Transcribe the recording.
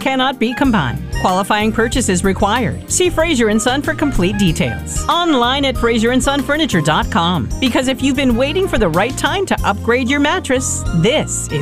cannot be combined. Qualifying purchases required. See Fraser & Son for complete details. Online at FraserandSonFurniture.com. Because if you've been waiting for the right time to upgrade your mattress, this is